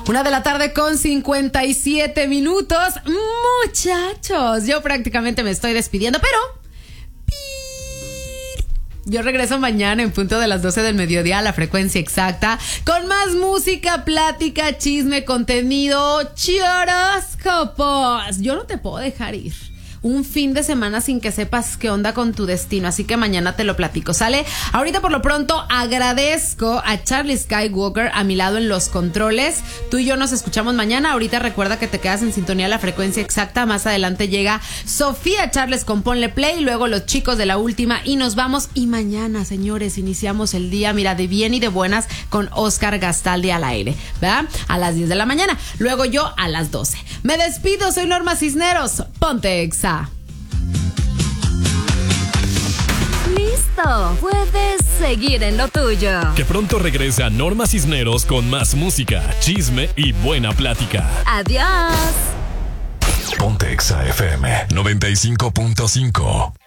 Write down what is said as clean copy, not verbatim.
1:57 p.m. Muchachos, yo prácticamente me estoy despidiendo, pero yo regreso mañana en punto de las 12 del mediodía a la frecuencia exacta con más música, plática, chisme, contenido, horóscopos. Yo no te puedo dejar ir un fin de semana sin que sepas qué onda con tu destino, así que mañana te lo platico, ¿sale? Ahorita por lo pronto agradezco a Charlie Skywalker a mi lado en los controles. Tú y yo nos escuchamos mañana. Ahorita recuerda que te quedas en sintonía a la frecuencia exacta. Más adelante llega Sofía Charles con Ponle Play, luego los chicos de La Última y nos vamos. Y mañana, señores, iniciamos el día, mira, de bien y de buenas con Oscar Gastaldi al aire, ¿verdad? A las 10 de la mañana, luego yo a las 12. Me despido, soy Norma Cisneros. Ponte Exa. Listo, puedes seguir en lo tuyo. Que pronto regresa Norma Cisneros con más música, chisme y buena plática. Adiós. Ponte Exa FM 95.5.